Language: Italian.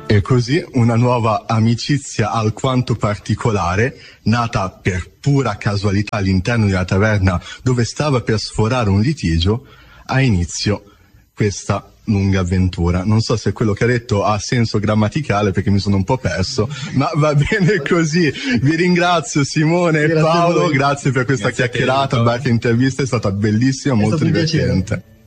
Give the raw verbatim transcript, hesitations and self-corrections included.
E così una nuova amicizia alquanto particolare, nata per pura casualità all'interno di una taverna dove stava per sforare un litigio, ha inizio questa lunga avventura. Non so se quello che ha detto ha senso grammaticale perché mi sono un po' perso, ma va bene così. Vi ringrazio Simone e Paolo, grazie per questa Grazie chiacchierata, a te, barca intervista, è stata bellissima, È molto stato un piacere. divertente.